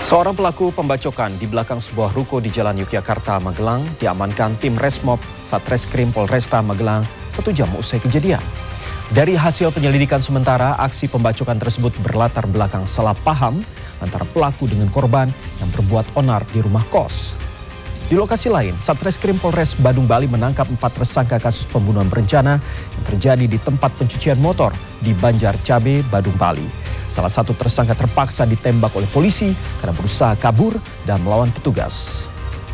Seorang pelaku pembacokan di belakang sebuah ruko di Jalan Yogyakarta, Magelang diamankan tim Resmob Satreskrim Polresta Magelang 1 jam usai kejadian. Dari hasil penyelidikan sementara, aksi pembacokan tersebut berlatar belakang salah paham antara pelaku dengan korban yang berbuat onar di rumah kos. Di lokasi lain, Satreskrim Polres Badung Bali menangkap 4 tersangka kasus pembunuhan berencana yang terjadi di tempat pencucian motor di Banjarcabe, Badung Bali. Salah satu tersangka terpaksa ditembak oleh polisi karena berusaha kabur dan melawan petugas.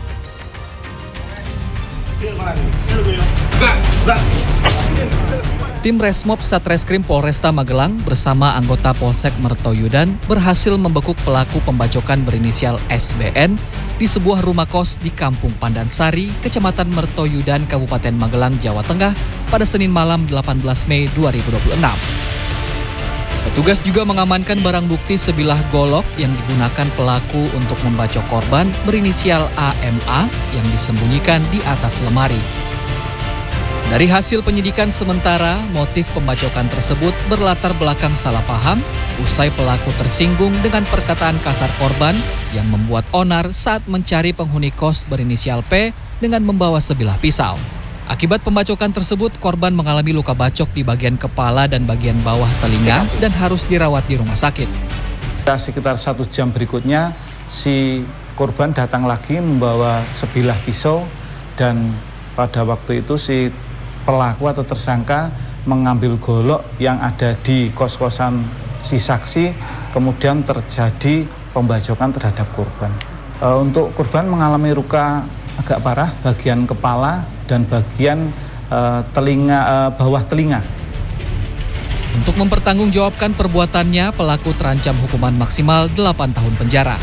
Tim Resmob Satreskrim Polresta Magelang bersama anggota Polsek Mertoyudan berhasil membekuk pelaku pembacokan berinisial SBN di sebuah rumah kos di Kampung Pandansari, Kecamatan Mertoyudan, Kabupaten Magelang, Jawa Tengah pada Senin malam 18 Mei 2026. Petugas juga mengamankan barang bukti sebilah golok yang digunakan pelaku untuk membacok korban berinisial AMA yang disembunyikan di atas lemari. Dari hasil penyidikan sementara, motif pembacokan tersebut berlatar belakang salah paham usai pelaku tersinggung dengan perkataan kasar korban yang membuat onar saat mencari penghuni kos berinisial P dengan membawa sebilah pisau. Akibat pembacokan tersebut, korban mengalami luka bacok di bagian kepala dan bagian bawah telinga dan harus dirawat di rumah sakit. Sekitar 1 jam berikutnya, si korban datang lagi membawa sebilah pisau dan pada waktu itu si pelaku atau tersangka mengambil golok yang ada di kos-kosan si saksi, kemudian terjadi pembacokan terhadap korban. Untuk korban mengalami luka agak parah bagian kepala dan bagian bawah telinga. Untuk mempertanggungjawabkan perbuatannya, pelaku terancam hukuman maksimal 8 tahun penjara.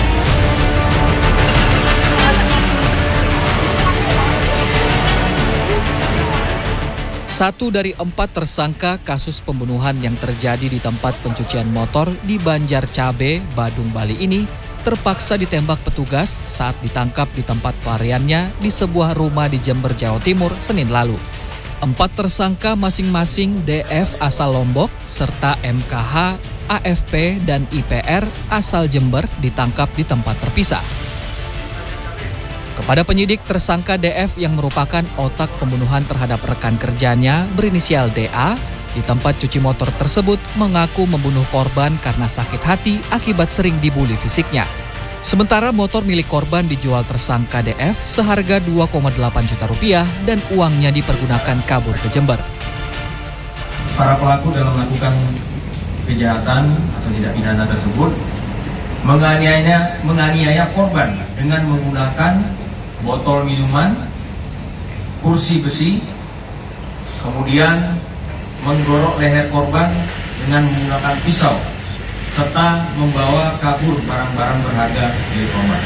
Satu dari 4 tersangka kasus pembunuhan yang terjadi di tempat pencucian motor di Banjarcabe, Badung Bali ini terpaksa ditembak petugas saat ditangkap di tempat pelariannya di sebuah rumah di Jember, Jawa Timur, Senin lalu. 4 tersangka masing-masing DF asal Lombok serta MKH, AFP, dan IPR asal Jember ditangkap di tempat terpisah. Kepada penyidik, tersangka DF yang merupakan otak pembunuhan terhadap rekan kerjanya berinisial DA di tempat cuci motor tersebut mengaku membunuh korban karena sakit hati akibat sering dibuli fisiknya. Sementara motor milik korban dijual tersangka DF seharga 2,8 juta rupiah dan uangnya dipergunakan kabur ke Jember. Para pelaku dalam melakukan kejahatan atau tindak pidana tersebut menganiaya korban dengan menggunakan botol minuman, kursi besi, kemudian menggorok leher korban dengan menggunakan pisau, serta membawa kabur barang-barang berharga milik korban.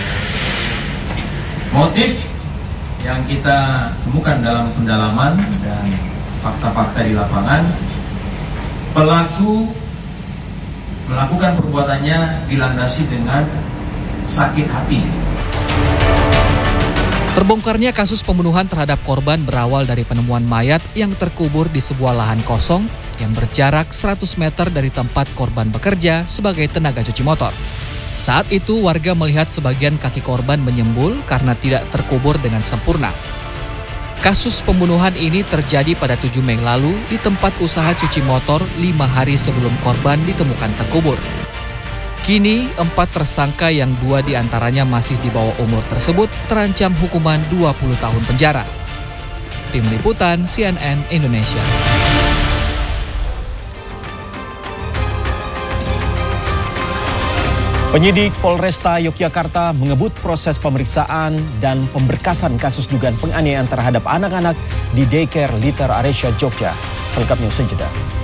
Motif yang kita temukan dalam pendalaman dan fakta-fakta di lapangan, pelaku melakukan perbuatannya dilandasi dengan sakit hati. Terbongkarnya kasus pembunuhan terhadap korban berawal dari penemuan mayat yang terkubur di sebuah lahan kosong yang berjarak 100 meter dari tempat korban bekerja sebagai tenaga cuci motor. Saat itu warga melihat sebagian kaki korban menyembul karena tidak terkubur dengan sempurna. Kasus pembunuhan ini terjadi pada 7 Mei lalu di tempat usaha cuci motor 5 hari sebelum korban ditemukan terkubur. Kini, 4 tersangka yang 2 diantaranya masih di bawah umur tersebut terancam hukuman 20 tahun penjara. Tim Liputan CNN Indonesia. Penyidik Polresta Yogyakarta mengebut proses pemeriksaan dan pemberkasan kasus dugaan penganiayaan terhadap anak-anak di Daycare Liter Aresya, Jogja. Selengkapnya usai jeda.